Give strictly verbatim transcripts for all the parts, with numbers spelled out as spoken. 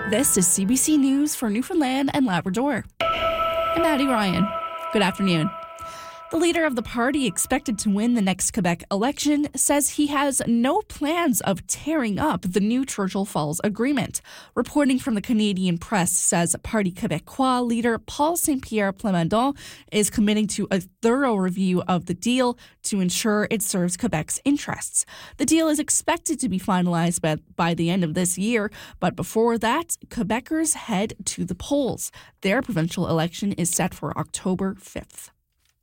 This is C B C News for Newfoundland and Labrador. I'm Maddie Ryan. Good afternoon. The leader of the party expected to win the next Quebec election says he has no plans of tearing up the new Churchill Falls Agreement. Reporting from the Canadian Press says Parti Québécois leader Paul Saint-Pierre Plamondon is committing to a thorough review of the deal to ensure it serves Quebec's interests. The deal is expected to be finalized by, by the end of this year, but before that, Quebecers head to the polls. Their provincial election is set for October fifth.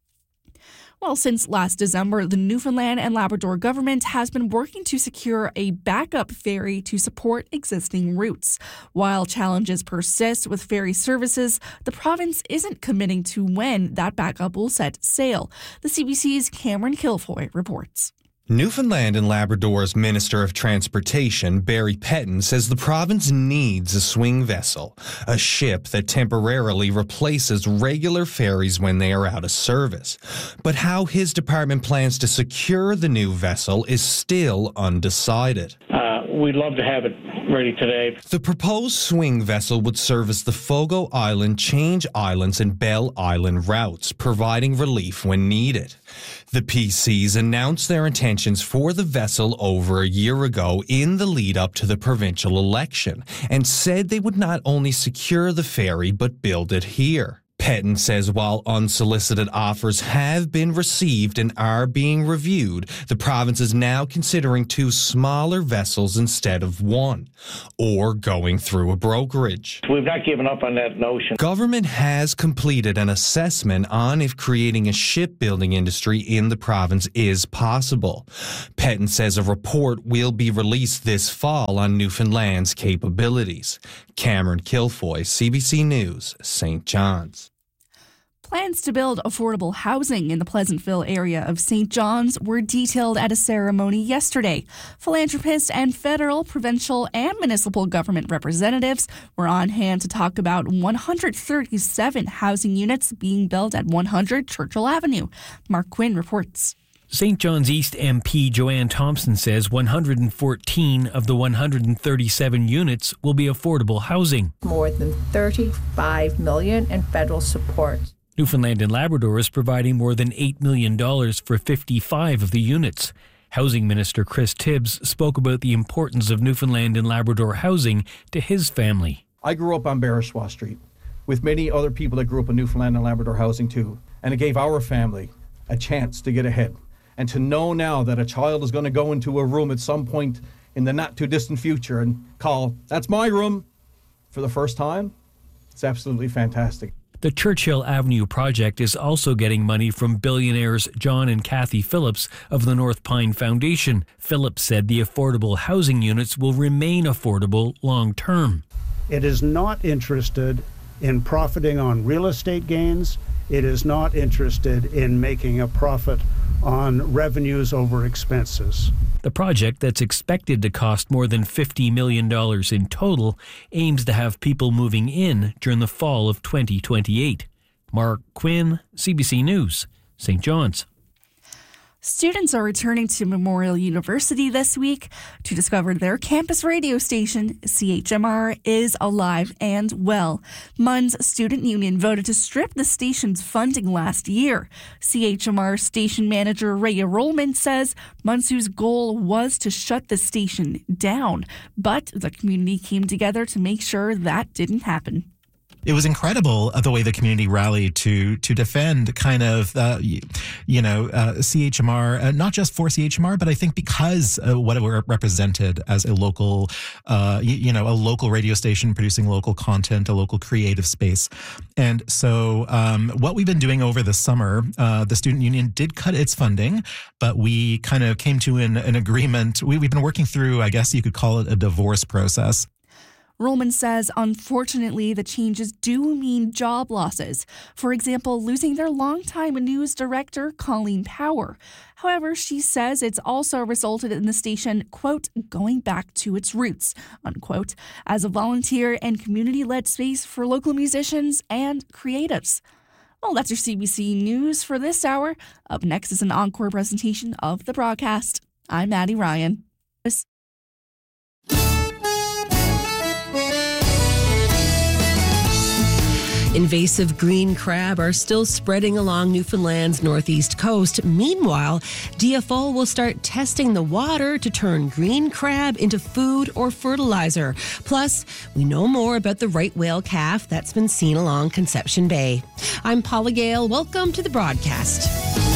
Well, since last December, the Newfoundland and Labrador government has been working to secure a backup ferry to support existing routes. While challenges persist with ferry services, the province isn't committing to when that backup will set sail. The C B C's Cameron Kilfoy reports. Newfoundland and Labrador's Minister of Transportation, Barry Pettin, says the province needs a swing vessel, a ship that temporarily replaces regular ferries when they are out of service. But how his department plans to secure the new vessel is still undecided. Uh, we'd love to have it ready today. The proposed swing vessel would service the Fogo Island, Change Islands, and Bell Island routes, providing relief when needed. The P Cs announced their intentions for the vessel over a year ago in the lead up to the provincial election and said they would not only secure the ferry but build it here. Pettin says while unsolicited offers have been received and are being reviewed, the province is now considering two smaller vessels instead of one, or going through a brokerage. We've not given up on that notion. Government has completed an assessment on if creating a shipbuilding industry in the province is possible. Pettin says a report will be released this fall on Newfoundland's capabilities. Cameron Kilfoy, C B C News, Saint John's. Plans to build affordable housing in the Pleasantville area of Saint John's were detailed at a ceremony yesterday. Philanthropists and federal, provincial, and municipal government representatives were on hand to talk about one hundred thirty-seven housing units being built at one hundred Churchill Avenue. Mark Quinn reports. Saint John's East M P Joanne Thompson says one hundred fourteen of the one hundred thirty-seven units will be affordable housing. More than thirty-five million dollars in federal support. Newfoundland and Labrador is providing more than eight million dollars for fifty-five of the units. Housing Minister Chris Tibbs spoke about the importance of Newfoundland and Labrador housing to his family. I grew up on Bereswa Street with many other people that grew up in Newfoundland and Labrador housing too, and it gave our family a chance to get ahead. And to know now that a child is going to go into a room at some point in the not too distant future and call, "That's my room," for the first time, it's absolutely fantastic. The Churchill Avenue project is also getting money from billionaires John and Kathy Phillips of the North Pine Foundation. Phillips said the affordable housing units will remain affordable long term. It is not interested in profiting on real estate gains. It is not interested in making a profit on revenues over expenses. The project, that's expected to cost more than fifty million dollars in total, aims to have people moving in during the fall of twenty twenty-eight. Mark Quinn, C B C News, Saint John's. Students are returning to Memorial University this week to discover their campus radio station, C H M R, is alive and well. M U N's student union voted to strip the station's funding last year. C H M R station manager Rhea Rollman says M U N S U's goal was to shut the station down, but the community came together to make sure that didn't happen. It was incredible uh, the way the community rallied to to defend kind of, uh, you, you know, uh, C H M R, uh, not just for C H M R, but I think because uh, what it represented as a local, uh, you, you know, a local radio station producing local content, a local creative space. And so um, what we've been doing over the summer, uh, the student union did cut its funding, but we kind of came to an, an agreement. We, we've been working through, I guess you could call it a divorce process. Rollman says, unfortunately, the changes do mean job losses. For example, losing their longtime news director, Colleen Power. However, she says it's also resulted in the station, quote, going back to its roots, unquote, as a volunteer and community-led space for local musicians and creatives. Well, that's your C B C News for this hour. Up next is an encore presentation of the broadcast. I'm Maddie Ryan. Invasive green crab are still spreading along Newfoundland's northeast coast. Meanwhile, D F O will start testing the water to turn green crab into food or fertilizer. Plus, we know more about the right whale calf that's been seen along Conception Bay. I'm Paula Gale. Welcome to the broadcast.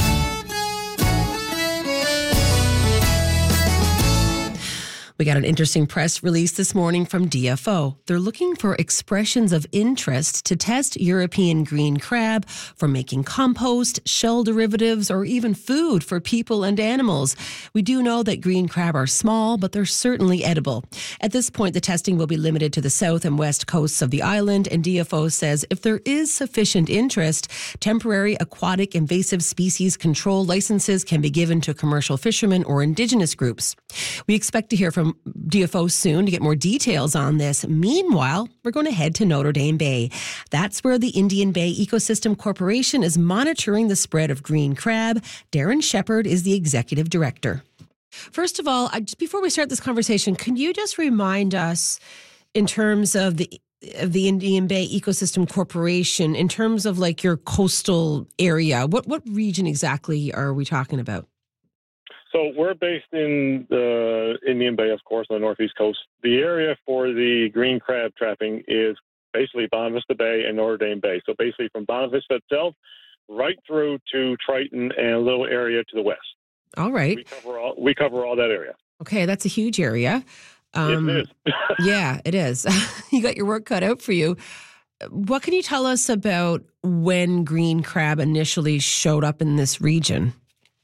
We got an interesting press release this morning from D F O. They're looking for expressions of interest to test European green crab for making compost, shell derivatives, or even food for people and animals. We do know that green crab are small, but they're certainly edible. At this point, the testing will be limited to the south and west coasts of the island, and D F O says if there is sufficient interest, temporary aquatic invasive species control licenses can be given to commercial fishermen or indigenous groups. We expect to hear from D F O soon to get more details on this. Meanwhile, we're going to head to Notre Dame Bay. That's where the Indian Bay Ecosystem Corporation is monitoring the spread of green crab. Darren Shepherd is the executive director. First of all, I, just before we start this conversation, can you just remind us in terms of the of the Indian Bay Ecosystem Corporation, in terms of like your coastal area, what what region exactly are we talking about? So we're based in the Indian Bay, of course, on the northeast coast. The area for the green crab trapping is basically Bonavista Bay and Notre Dame Bay. So basically from Bonavista itself right through to Triton and a little area to the west. All right. We cover all, we cover all that area. Okay, that's a huge area. Um, it is. Yeah, it is. You got your work cut out for you. What can you tell us about when green crab initially showed up in this region?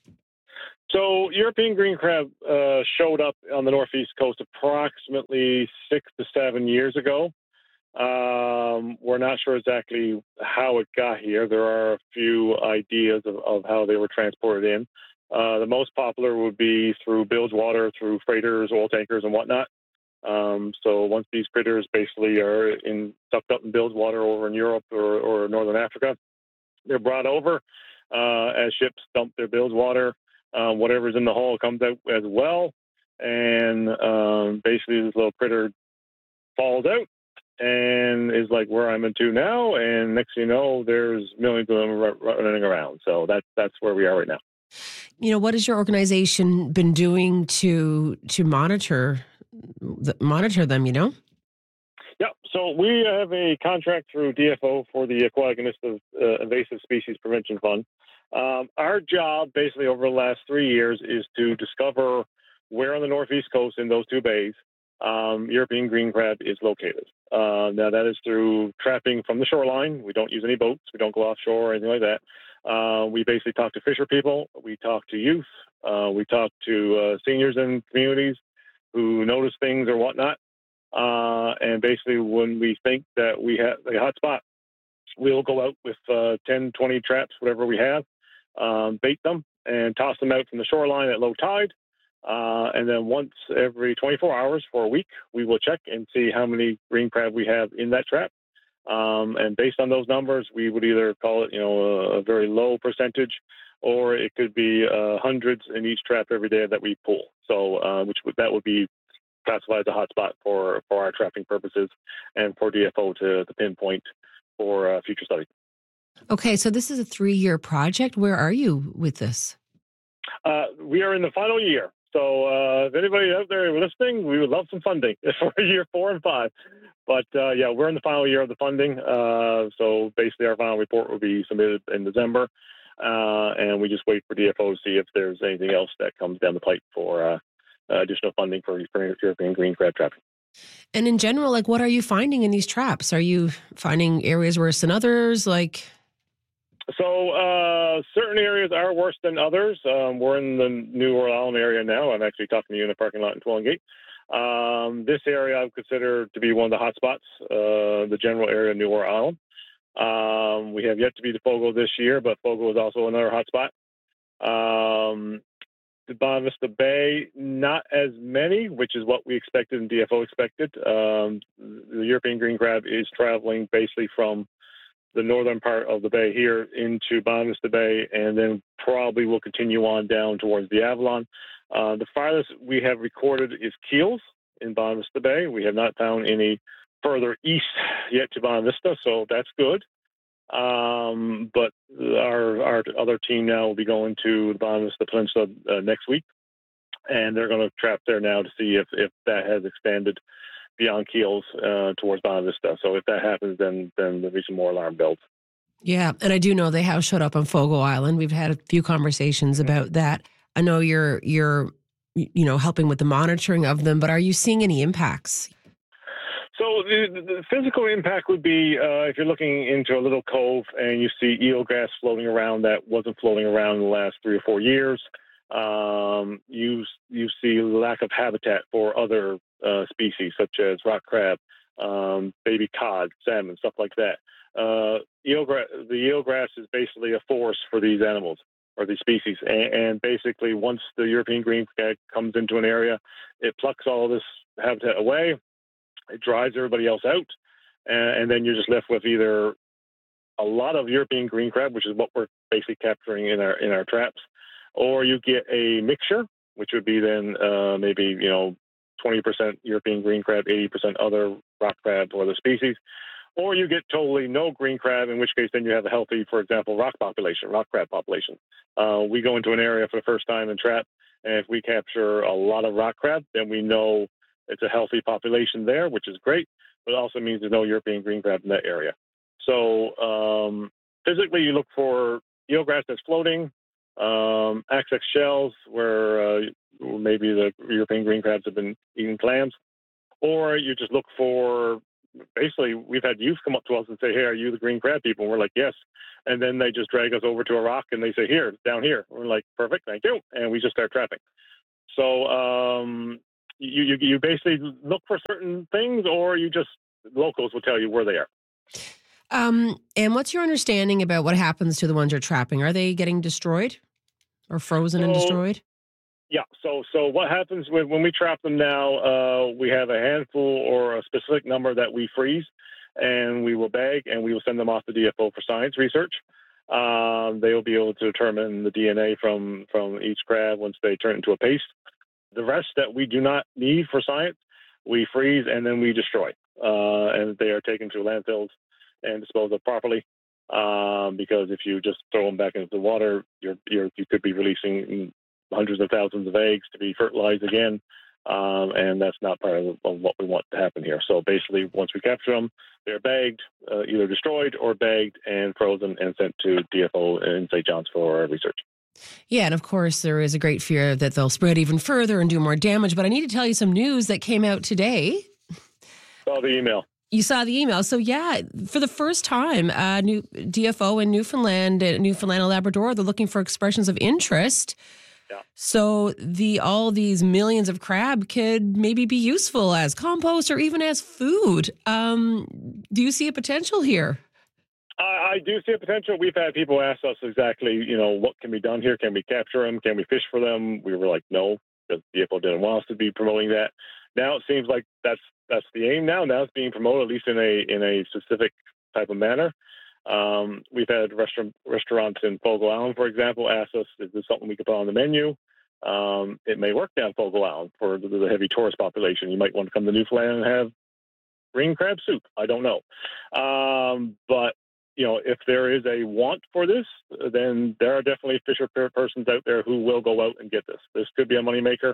So European green crab uh, showed up on the northeast coast approximately six to seven years ago. Um, we're not sure exactly how it got here. There are a few ideas of, of how they were transported in. Uh, the most popular would be through bilge water, through freighters, oil tankers, and whatnot. Um, so once these critters basically are in sucked up in bilge water over in Europe or, or Northern Africa, they're brought over uh, as ships dump their bilge water. Uh, whatever's in the hull comes out as well, and um, basically this little critter falls out and is like where I'm into now, and next thing you know, there's millions of them running around. So that's that's where we are right now. You know, what has your organization been doing to to monitor monitor them? You know. Yeah, so we have a contract through D F O for the Aquatic Invasive, uh, Invasive Species Prevention Fund. Um, our job, basically, over the last three years, is to discover where on the northeast coast in those two bays um, European green crab is located. Uh, now, that is through trapping from the shoreline. We don't use any boats. We don't go offshore or anything like that. Uh, we basically talk to fisher people. We talk to youth. Uh, we talk to uh, seniors in communities who notice things or whatnot. Uh, and basically, when we think that we have a hot spot, we'll go out with uh, ten, twenty traps, whatever we have, um, bait them, and toss them out from the shoreline at low tide. Uh, and then once every twenty-four hours for a week, we will check and see how many green crab we have in that trap. Um, and based on those numbers, we would either call it, you know, a, a very low percentage, or it could be uh, hundreds in each trap every day that we pull. So, uh, which would, that would be classified as a hotspot for, for our trapping purposes and for D F O to, to pinpoint for uh, future study. Okay, so this is a three-year project. Where are you with this? Uh, we are in the final year. So uh, if anybody out there listening, we would love some funding for year four and five. But uh, yeah, we're in the final year of the funding. Uh, so basically our final report will be submitted in December. Uh, and we just wait for D F O to see if there's anything else that comes down the pipe for uh, uh, additional funding for, for European green crab trapping. And in general, like, what are you finding in these traps? Are you finding areas worse than others? Like, so uh, certain areas are worse than others. Um, we're in the New Orleans area now. I'm actually talking to you in the parking lot in Twillingate. Um, this area I would consider to be one of the hot spots, uh, the general area of New Orleans. Um, we have yet to be to Fogo this year, but Fogo is also another hot spot. Um, the Bonavista Bay, not as many, which is what we expected and D F O expected. Um, the European green crab is traveling basically from the northern part of the bay here into Bonavista Bay, and then probably will continue on down towards the Avalon. Uh, the farthest we have recorded is Keels in Bonavista Bay. We have not found any further east yet to Bonavista, so that's good. Um, but our our other team now will be going to the Bonavista the Peninsula uh, next week, and they're going to trap there now to see if, if that has expanded beyond Keels uh, towards Bonavista. So if that happens, then then there'll be some more alarm bells. Yeah, and I do know they have showed up on Fogo Island. We've had a few conversations about that. I know you're you're you know helping with the monitoring of them, but are you seeing any impacts? So the, the physical impact would be uh, if you're looking into a little cove and you see eelgrass floating around that wasn't floating around in the last three or four years. Um, you you see lack of habitat for other uh, species such as rock crab, um, baby cod, salmon, stuff like that. Uh, eelgrass, the eelgrass is basically a force for these animals or these species, and, and basically once the European green crab comes into an area, it plucks all this habitat away. It drives everybody else out, and, and then you're just left with either a lot of European green crab, which is what we're basically capturing in our in our traps, or you get a mixture, which would be then uh, maybe you know twenty percent European green crab, eighty percent other rock crab or other species, or you get totally no green crab, in which case then you have a healthy, for example, rock population, rock crab population. Uh, we go into an area for the first time and trap, and if we capture a lot of rock crab, then we know it's a healthy population there, which is great, but it also means there's no European green crab in that area. So um, physically, you look for eelgrass that's floating, um, axis shells where uh, maybe the European green crabs have been eating clams, or you just look for, basically, we've had youth come up to us and say, hey, are you the green crab people? And we're like, yes. And then they just drag us over to a rock and they say, here, down here. We're like, perfect, thank you. And we just start trapping. So, um, You, you you basically look for certain things, or you just, locals will tell you where they are. Um, and what's your understanding about what happens to the ones you're trapping? Are they getting destroyed or frozen so, and destroyed? Yeah. So so what happens with, when we trap them now, uh, we have a handful or a specific number that we freeze, and we will bag, and we will send them off to D F O for science research. Um, they will be able to determine the D N A from, from each crab once they turn into a paste. The rest that we do not need for science, we freeze and then we destroy. Uh, and they are taken to landfills and disposed of properly. Um, because if you just throw them back into the water, you're, you're, you could be releasing hundreds of thousands of eggs to be fertilized again. Um, and that's not part of, of what we want to happen here. So basically, once we capture them, they're bagged, uh, either destroyed or bagged and frozen and sent to D F O in Saint John's for research. Yeah, and of course, there is a great fear that they'll spread even further and do more damage. But I need to tell you some news that came out today. Saw the email. You saw the email. So, yeah, for the first time, uh, new D F O in Newfoundland, uh, Newfoundland and Labrador, they're looking for expressions of interest. Yeah. So the all these millions of crab could maybe be useful as compost or even as food. Um, do you see a potential here? I, I do see a potential. We've had people ask us exactly, you know, what can be done here? Can we capture them? Can we fish for them? We were like, no, because D F O didn't want us to be promoting that. Now it seems like that's that's the aim now. Now it's being promoted, at least in a in a specific type of manner. Um, we've had restaurant, restaurants in Fogo Island, for example, ask us, is this something we could put on the menu? Um, it may work down Fogo Island for the, the heavy tourist population. You might want to come to Newfoundland and have green crab soup. I don't know. Um, but, you know, if there is a want for this, then there are definitely fisher persons out there who will go out and get this. This could be a moneymaker.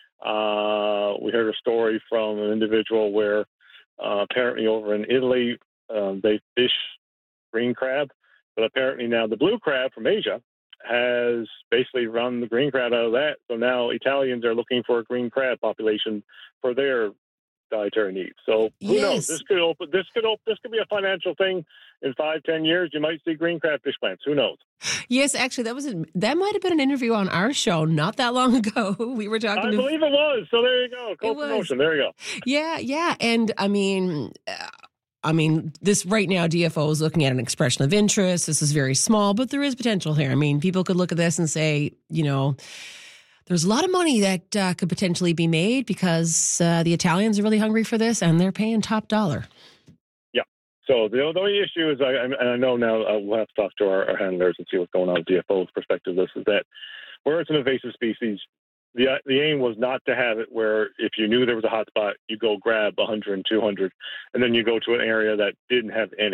Uh, we heard a story from an individual where uh, apparently over in Italy, um, they fish green crab, but apparently now the blue crab from Asia has basically run the green crab out of that. So now Italians are looking for a green crab population for their dietary needs. So who yes. knows? This could open. This could open. This could be a financial thing in five, ten years. You might see green crab fish plants. Who knows? Yes, actually, that was a, that might have been an interview on our show not that long ago. We were talking. I to, believe it was. So there you go. Co-promotion. There you go. Yeah, yeah, and I mean. Uh, I mean, this right now, D F O is looking at an expression of interest. This is very small, but there is potential here. I mean, people could look at this and say, you know, there's a lot of money that uh, could potentially be made because uh, the Italians are really hungry for this and they're paying top dollar. Yeah. So the, the only issue is, I, and I know now uh, we'll have to talk to our, our handlers and see what's going on with D F O's perspective. This is that where it's an invasive species, The the aim was not to have it where if you knew there was a hot spot, you go grab one hundred, two hundred, and then you go to an area that didn't have any.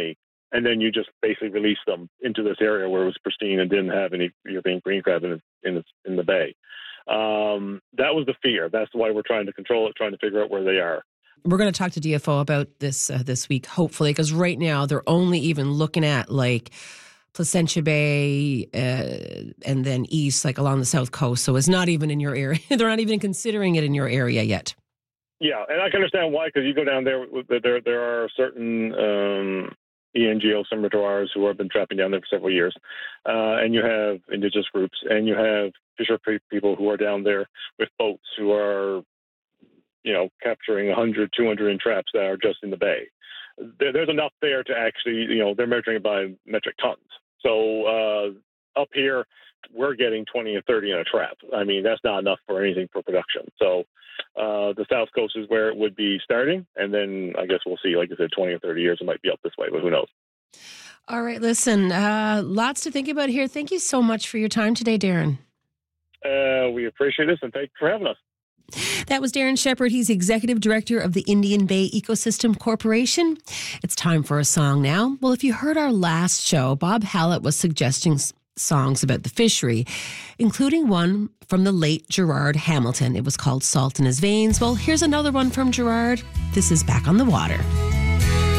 and then you just basically release them into this area where it was pristine and didn't have any European green crab in the, in the, in the bay. Um, that was the fear. That's why we're trying to control it, trying to figure out where they are. We're going to talk to D F O about this uh, this week, hopefully, because right now they're only even looking at like Placentia Bay uh, and then east, like along the south coast. So it's not even in your area. They're not even considering it in your area yet. Yeah, and I can understand why, because you go down there, there there are certain um, E N G O summer who have been trapping down there for several years, uh, and you have indigenous groups, and you have fisher people who are down there with boats who are, you know, capturing one hundred, two hundred in traps that are just in the bay. There, there's enough there to actually, you know, they're measuring it by metric tons. So uh, up here, we're getting twenty and thirty in a trap. I mean, that's not enough for anything for production. So uh, the South Coast is where it would be starting. And then I guess we'll see, like I said, twenty or thirty years, it might be up this way, but who knows? All right, listen, uh, lots to think about here. Thank you so much for your time today, Darren. Uh, we appreciate this, and thank you for having us. That was Darren Shepherd. He's Executive Director of the Indian Bay Ecosystem Corporation. It's time for a song now. Well, if you heard our last show, Bob Hallett was suggesting songs about the fishery, including one from the late Gerard Hamilton. It was called Salt in His Veins. Well, here's another one from Gerard. This is Back on the Water.